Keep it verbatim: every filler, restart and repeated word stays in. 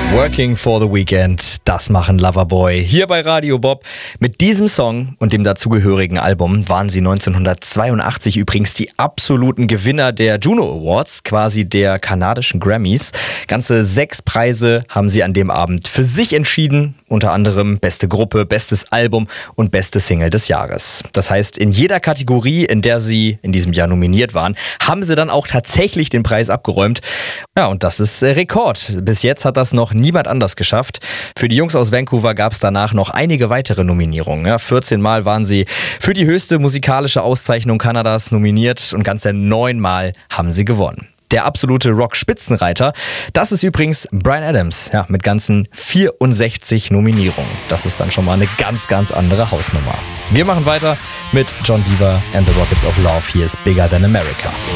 Working for the Weekend, das machen Loverboy hier bei Radio Bob. Mit diesem Song und dem dazugehörigen Album waren sie neunzehnhundertzweiundachtzig übrigens die absoluten Gewinner der Juno Awards, quasi der kanadischen Grammys. Ganze sechs Preise haben sie an dem Abend für sich entschieden, unter anderem beste Gruppe, bestes Album und beste Single des Jahres. Das heißt, in jeder Kategorie, in der sie in diesem Jahr nominiert waren, haben sie dann auch tatsächlich den Preis abgeräumt. Ja, und das ist Rekord. Bis jetzt hat das noch niemand anders geschafft. Für die Jungs aus Vancouver gab es danach noch einige weitere Nominierungen. Ja, vierzehn Mal waren sie für die höchste musikalische Auszeichnung Kanadas nominiert und ganze neun Mal haben sie gewonnen. Der absolute Rock-Spitzenreiter, das ist übrigens Bryan Adams, ja, mit ganzen vierundsechzig Nominierungen. Das ist dann schon mal eine ganz, ganz andere Hausnummer. Wir machen weiter mit John Deaver and the Rockets of Love. Hier ist Bigger Than America.